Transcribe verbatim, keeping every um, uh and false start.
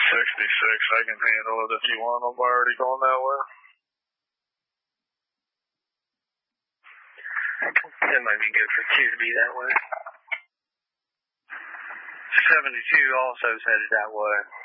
sixty-six, I can handle it if you want. I'm already going that way. It might be good for two to be that way. seventy-two also is headed that way.